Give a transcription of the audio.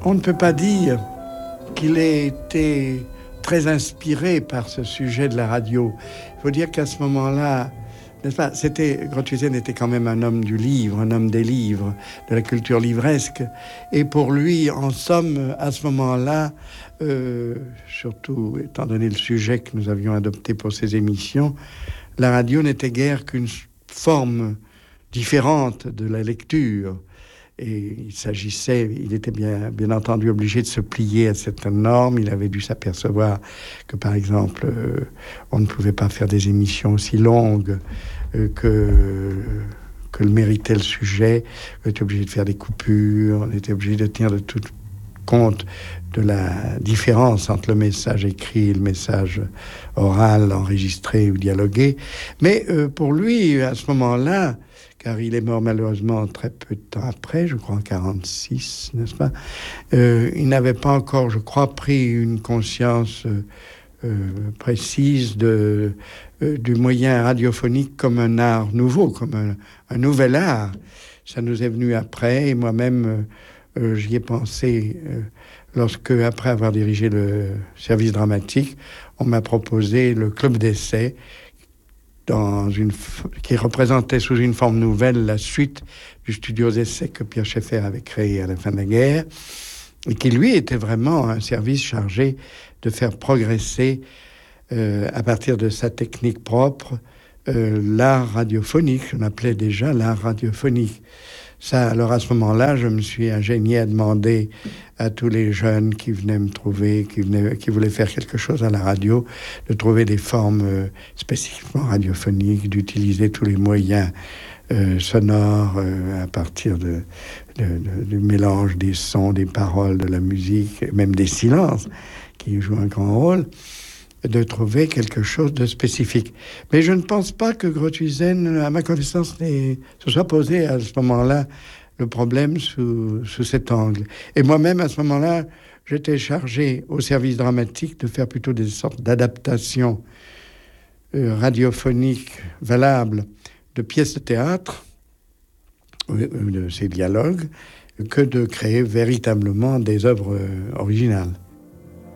On ne peut pas dire qu'il ait été très inspiré par ce sujet de la radio. Il faut dire qu'à ce moment-là, n'est-ce pas, Grothuizen était quand même un homme du livre, un homme des livres, de la culture livresque. Et pour lui, en somme, à ce moment-là, surtout étant donné le sujet que nous avions adopté pour ces émissions, la radio n'était guère qu'une forme différente de la lecture. Et il était bien entendu obligé de se plier à certaines normes. Il avait dû s'apercevoir que, par exemple, on ne pouvait pas faire des émissions aussi longues que le méritait le sujet. On était obligé de faire des coupures, on était obligé de tenir de tout compte de la différence entre le message écrit et le message oral, enregistré ou dialogué. Mais pour lui, à ce moment-là, car il est mort malheureusement très peu de temps après, je crois en 1946, n'est-ce pas ? Il n'avait pas encore, je crois, pris une conscience précise du moyen radiophonique comme un art nouveau, comme un nouvel art. Ça nous est venu après, et moi-même, j'y ai pensé lorsque, après avoir dirigé le service dramatique, on m'a proposé le club d'essai, qui représentait sous une forme nouvelle la suite du studio d'essai que Pierre Schaeffer avait créé à la fin de la guerre, et qui, lui, était vraiment un service chargé de faire progresser, à partir de sa technique propre, l'art radiophonique. On appelait déjà l'art radiophonique. Ça, alors à ce moment-là, je me suis ingénié à demander à tous les jeunes qui venaient me trouver, qui voulaient faire quelque chose à la radio, de trouver des formes spécifiquement radiophoniques, d'utiliser tous les moyens sonores à partir du mélange des sons, des paroles, de la musique, même des silences, qui jouent un grand rôle, de trouver quelque chose de spécifique. Mais je ne pense pas que Grothuizen, à ma connaissance, se soit posé à ce moment-là le problème sous cet angle. Et moi-même, à ce moment-là, j'étais chargé au service dramatique de faire plutôt des sortes d'adaptations radiophoniques valables de pièces de théâtre, de ces dialogues, que de créer véritablement des œuvres originales.